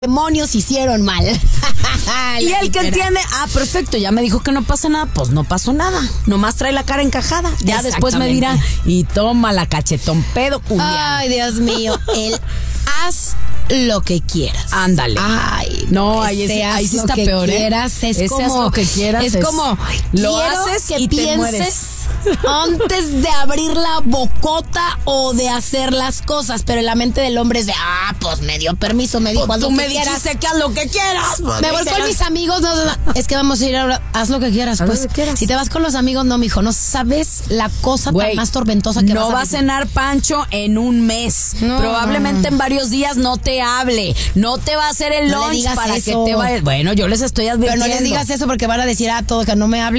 demonios hicieron mal. Y el que entiende, perfecto, ya me dijo que no pasa nada, pues no pasó nada. Nomás trae la cara encajada. Ya después me dirá, y toma la cachetón pedo, Julián. Ay, Dios mío, haz lo que quieras. Ándale. Ay, no, ahí sí está peor, quieras, es como lo que quieras. Es como lo haces que y pienses te mueres. antes de abrir la bocota o de hacer las cosas, pero en la mente del hombre es de, pues me dio permiso, me dijo, haz lo que quieras. Dijiste que haz lo que quieras. Me voy con mis amigos, no, es que vamos a ir ahora, haz lo que quieras, pues. Si te vas con los amigos, no, mijo, no sabes la cosa tan más tormentosa que no va a cenar Pancho en un mes. No, probablemente en varios días no te hable, no te va a hacer el lunch para que te vaya. Bueno, yo les estoy advirtiendo. Pero no les digas eso porque van a decir todo que no me hable.